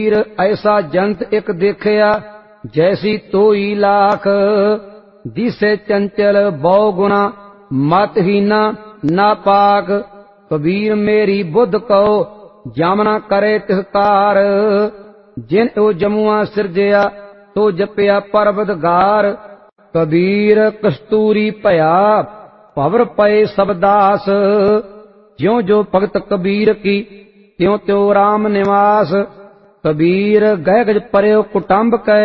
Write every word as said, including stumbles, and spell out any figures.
ऐसा जंत एक देखया जैसी तोई लाख, दिसे चंचल बहु गुना मतहीना नापाक। कबीर मेरी बुद्ध कहो जामना करे तिहकार, जिन ओ जमुआ सिरजया तो जपया परबदगार। कबीर कस्तूरी भया भवर पए सब दास, ज्यों जो भगत कबीर की त्यों त्यों राम निवास। कबीर गह गज परयो कुटुंब कै